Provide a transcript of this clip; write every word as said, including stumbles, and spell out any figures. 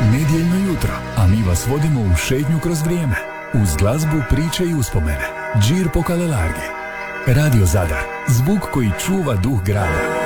Nedjeljno jutro, a mi vas vodimo u šetnju kroz vrijeme. Uz glazbu, priče i uspomene. Džir po Kalelargi. Radio Zadar, zvuk koji čuva duh grada.